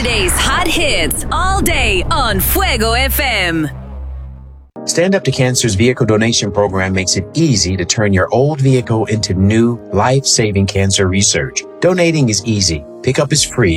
Today's hot hits all day on Fuego FM. Stand Up to Cancer's vehicle donation program makes it easy to turn your old vehicle into new, life-saving cancer research. Donating is easy. Pickup is free.